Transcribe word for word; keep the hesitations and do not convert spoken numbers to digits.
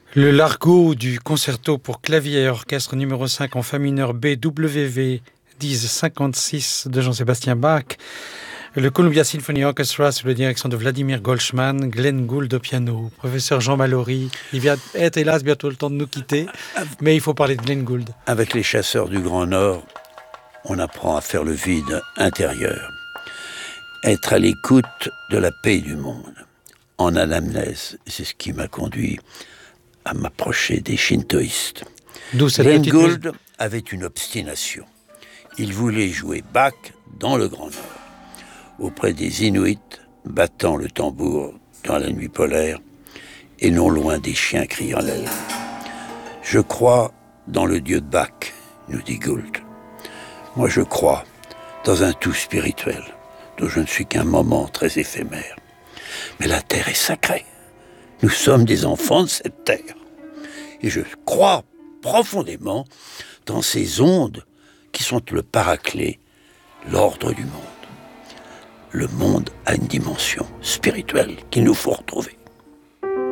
Le Largo du concerto pour clavier et orchestre numéro cinq en fa mineur B W V dix cinquante-six de Jean-Sébastien Bach. Le Columbia Symphony Orchestra sous la direction de Vladimir Goldsman, Glenn Gould au piano, professeur Jean Mallory. Il vient être hélas bientôt le temps de nous quitter, mais il faut parler de Glenn Gould. Avec les chasseurs du Grand Nord, on apprend à faire le vide intérieur. Être à l'écoute de la paix du monde. En anamnèse, c'est ce qui m'a conduit à m'approcher des shintoïstes. D'où cette Glenn petite Gould mus- avait une obstination. Il voulait jouer Bach dans le Grand Nord, auprès des Inuits battant le tambour dans la nuit polaire et non loin des chiens criant la lune. Je crois dans le Dieu de Bach, nous dit Gould. Moi je crois dans un tout spirituel, dont je ne suis qu'un moment très éphémère. Mais la terre est sacrée. Nous sommes des enfants de cette terre. Et je crois profondément dans ces ondes qui sont le paraclet, l'ordre du monde. Le monde a une dimension spirituelle qu'il nous faut retrouver.